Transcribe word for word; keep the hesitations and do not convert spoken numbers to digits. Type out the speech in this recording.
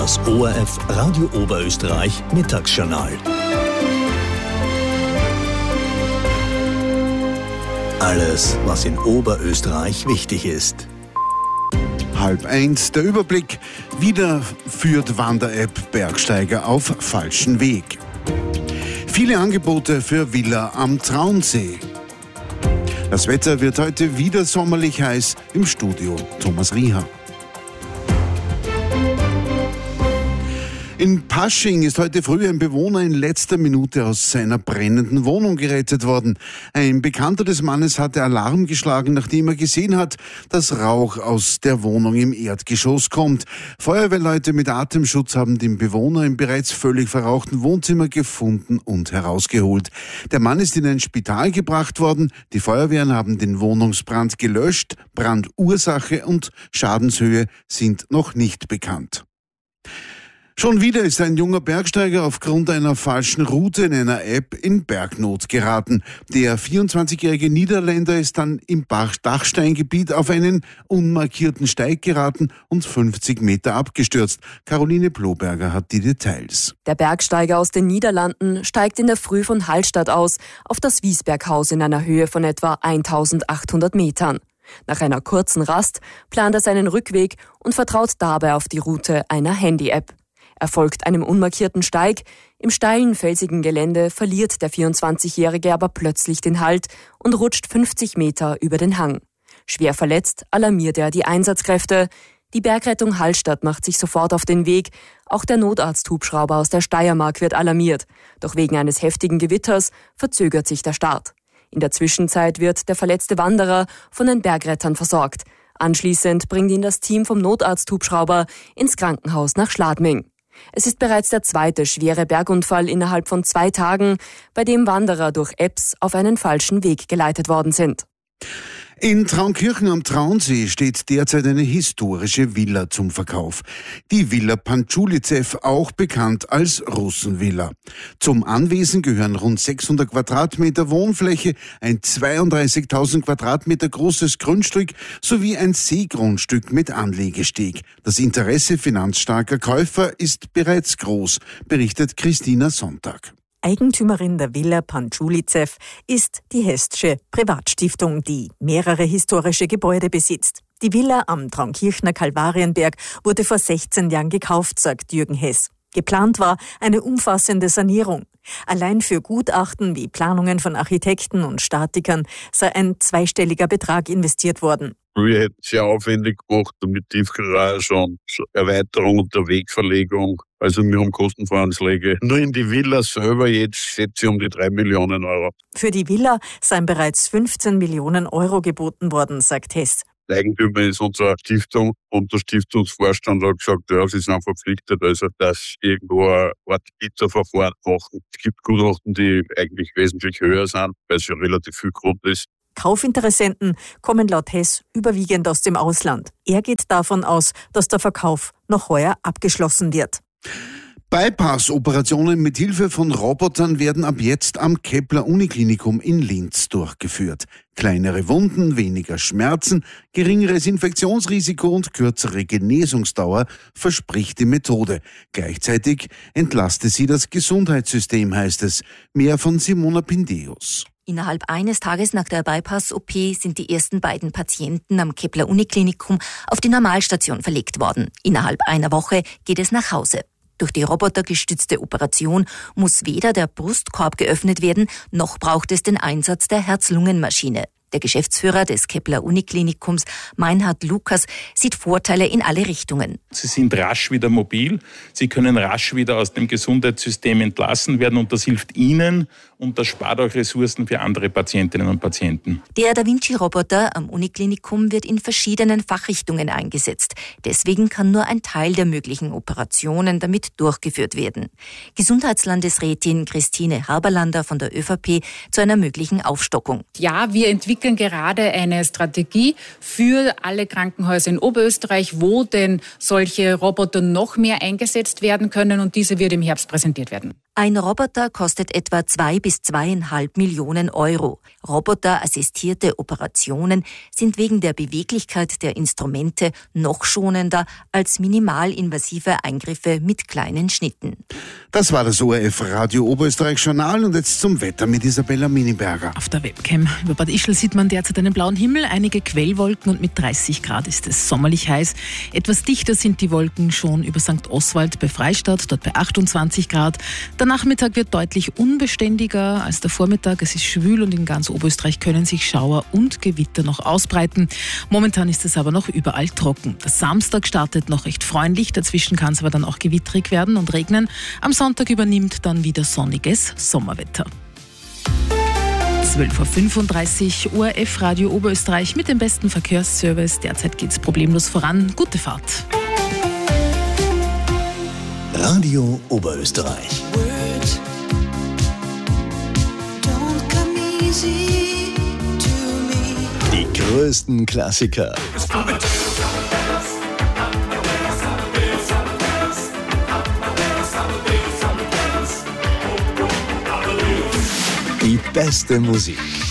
Das O R F Radio Oberösterreich Mittagsjournal. Alles, was in Oberösterreich wichtig ist. Halb eins, der Überblick. Wieder führt Wander-App Bergsteiger auf falschen Weg. Viele Angebote für Villa am Traunsee. Das Wetter wird heute wieder sommerlich heiß. Im Studio Thomas Rieher. In Pasching ist heute früh ein Bewohner in letzter Minute aus seiner brennenden Wohnung gerettet worden. Ein Bekannter des Mannes hatte Alarm geschlagen, nachdem er gesehen hat, dass Rauch aus der Wohnung im Erdgeschoss kommt. Feuerwehrleute mit Atemschutz haben den Bewohner im bereits völlig verrauchten Wohnzimmer gefunden und herausgeholt. Der Mann ist in ein Spital gebracht worden. Die Feuerwehren haben den Wohnungsbrand gelöscht. Brandursache und Schadenshöhe sind noch nicht bekannt. Schon wieder ist ein junger Bergsteiger aufgrund einer falschen Route in einer App in Bergnot geraten. Der vierundzwanzigjährige Niederländer ist dann im Dachsteingebiet auf einen unmarkierten Steig geraten und fünfzig Meter abgestürzt. Caroline Bloberger hat die Details. Der Bergsteiger aus den Niederlanden steigt in der Früh von Hallstatt aus auf das Wiesberghaus in einer Höhe von etwa eintausendachthundert Metern. Nach einer kurzen Rast plant er seinen Rückweg und vertraut dabei auf die Route einer Handy-App. Er folgt einem unmarkierten Steig. Im steilen, felsigen Gelände verliert der vierundzwanzigjährige aber plötzlich den Halt und rutscht fünfzig Meter über den Hang. Schwer verletzt alarmiert er die Einsatzkräfte. Die Bergrettung Hallstatt macht sich sofort auf den Weg. Auch der Notarzthubschrauber aus der Steiermark wird alarmiert. Doch wegen eines heftigen Gewitters verzögert sich der Start. In der Zwischenzeit wird der verletzte Wanderer von den Bergrettern versorgt. Anschließend bringt ihn das Team vom Notarzthubschrauber ins Krankenhaus nach Schladming. Es ist bereits der zweite schwere Bergunfall innerhalb von zwei Tagen, bei dem Wanderer durch Apps auf einen falschen Weg geleitet worden sind. In Traunkirchen am Traunsee steht derzeit eine historische Villa zum Verkauf. Die Villa Pančulicev, auch bekannt als Russenvilla. Zum Anwesen gehören rund sechshundert Quadratmeter Wohnfläche, ein zweiunddreißigtausend Quadratmeter großes Grundstück sowie ein Seegrundstück mit Anlegesteg. Das Interesse finanzstarker Käufer ist bereits groß, berichtet Christina Sonntag. Eigentümerin der Villa Pančulicev ist die Hess'sche Privatstiftung, die mehrere historische Gebäude besitzt. Die Villa am Traunkirchner Kalvarienberg wurde vor sechzehn Jahren gekauft, sagt Jürgen Hess. Geplant war eine umfassende Sanierung. Allein für Gutachten wie Planungen von Architekten und Statikern sei ein zweistelliger Betrag investiert worden. Wir hätten es sehr aufwendig gemacht mit Tiefgarage und Erweiterung und der Wegverlegung. Also wir haben Kostenvoranschläge. Nur in die Villa selber jetzt schätze ich um die drei Millionen Euro. Für die Villa seien bereits fünfzehn Millionen Euro geboten worden, sagt Hess. Der Eigentümer ist unsere Stiftung und der Stiftungsvorstand hat gesagt, ja, sie sind verpflichtet, also dass irgendwo eine Art Bitterverfahren machen. Es gibt Gutachten, die eigentlich wesentlich höher sind, weil es ja relativ viel Grund ist. Kaufinteressenten kommen laut Hess überwiegend aus dem Ausland. Er geht davon aus, dass der Verkauf noch heuer abgeschlossen wird. Bypass-Operationen mit Hilfe von Robotern werden ab jetzt am Kepler-Uniklinikum in Linz durchgeführt. Kleinere Wunden, weniger Schmerzen, geringeres Infektionsrisiko und kürzere Genesungsdauer verspricht die Methode. Gleichzeitig entlaste sie das Gesundheitssystem, heißt es. Mehr von Simona Pindeus. Innerhalb eines Tages nach der Bypass-O P sind die ersten beiden Patienten am Kepler-Uniklinikum auf die Normalstation verlegt worden. Innerhalb einer Woche geht es nach Hause. Durch die robotergestützte Operation muss weder der Brustkorb geöffnet werden, noch braucht es den Einsatz der Herz-Lungen-Maschine. Der Geschäftsführer des Kepler-Uniklinikums, Meinhard Lukas, sieht Vorteile in alle Richtungen. Sie sind rasch wieder mobil, sie können rasch wieder aus dem Gesundheitssystem entlassen werden und das hilft Ihnen und das spart auch Ressourcen für andere Patientinnen und Patienten. Der Da Vinci-Roboter am Uniklinikum wird in verschiedenen Fachrichtungen eingesetzt. Deswegen kann nur ein Teil der möglichen Operationen damit durchgeführt werden. Gesundheitslandesrätin Christine Haberlander von der ÖVP zu einer möglichen Aufstockung. Ja, wir entwickeln gerade eine Strategie für alle Krankenhäuser in Oberösterreich, wo denn solche Roboter noch mehr eingesetzt werden können, und diese wird im Herbst präsentiert werden. Ein Roboter kostet etwa zwei bis zweieinhalb Millionen Euro. Roboterassistierte Operationen sind wegen der Beweglichkeit der Instrumente noch schonender als minimalinvasive Eingriffe mit kleinen Schnitten. Das war das O R F Radio Oberösterreich Journal und jetzt zum Wetter mit Isabella Miniberger. Auf der Webcam über Bad Ischl sieht man derzeit einen blauen Himmel, einige Quellwolken und mit dreißig Grad ist es sommerlich heiß. Etwas dichter sind die Wolken schon über Sankt Oswald bei Freistadt, dort bei achtundzwanzig Grad. Der Nachmittag wird deutlich unbeständiger als der Vormittag. Es ist schwül und in ganz Oberösterreich können sich Schauer und Gewitter noch ausbreiten. Momentan ist es aber noch überall trocken. Der Samstag startet noch recht freundlich, dazwischen kann es aber dann auch gewittrig werden und regnen. Am Sonntag übernimmt dann wieder sonniges Sommerwetter. zwölf Uhr fünfunddreißig, O R F Radio Oberösterreich mit dem besten Verkehrsservice. Derzeit geht es problemlos voran. Gute Fahrt. Radio Oberösterreich. Die größten Klassiker. Die beste Musik.